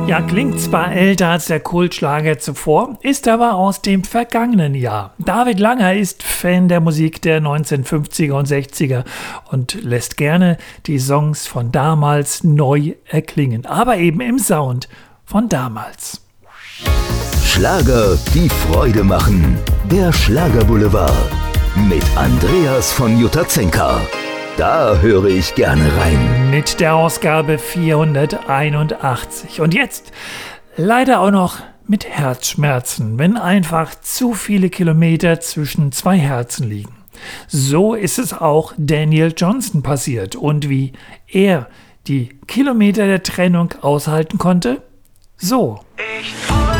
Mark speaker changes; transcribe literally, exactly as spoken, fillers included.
Speaker 1: Ja, klingt zwar älter als der Kultschlager zuvor, ist aber aus dem vergangenen Jahr. David Langer ist Fan der Musik der neunzehnhundertfünfziger und sechziger und lässt gerne die Songs von damals neu erklingen, aber eben im Sound von damals.
Speaker 2: Schlager, die Freude machen. Der Schlagerboulevard mit Andreas von Jutazenka. Da höre ich gerne rein.
Speaker 1: Mit der Ausgabe vierhunderteinundachtzig. Und jetzt leider auch noch mit Herzschmerzen, wenn einfach zu viele Kilometer zwischen zwei Herzen liegen. So ist es auch Daniel Johnston passiert. Und wie er die Kilometer der Trennung aushalten konnte? So.
Speaker 3: Ich